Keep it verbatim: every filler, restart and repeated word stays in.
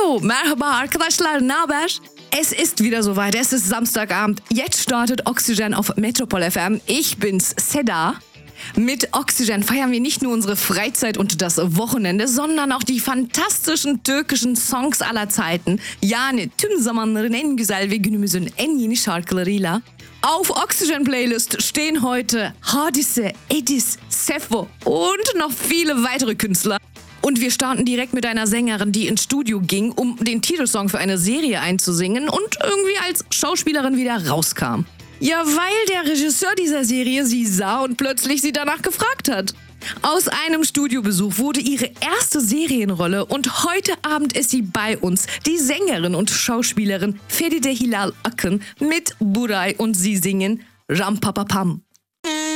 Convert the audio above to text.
Hallo, merhaba arkadaşlar, ne haber? Es ist wieder soweit, es ist Samstagabend. Jetzt startet Oxygen auf Metropol F M. Ich bin's, Seda. Mit Oxygen feiern wir nicht nur unsere Freizeit und das Wochenende, sondern auch die fantastischen türkischen Songs aller Zeiten. Yani tüm zamanların en güzel ve günümüzün en yeni şarkılarıyla. Auf Oxygen Playlist stehen heute Hadise, Edis, Sefo und noch viele weitere Künstler. Und wir starten direkt mit einer Sängerin, die ins Studio ging, um den Titelsong für eine Serie einzusingen und irgendwie als Schauspielerin wieder rauskam. Ja, weil der Regisseur dieser Serie sie sah und plötzlich sie danach gefragt hat. Aus einem Studiobesuch wurde ihre erste Serienrolle und heute Abend ist sie bei uns, die Sängerin und Schauspielerin Feride Hilal Akın mit Buray und sie singen Ram Pa Pa Pam.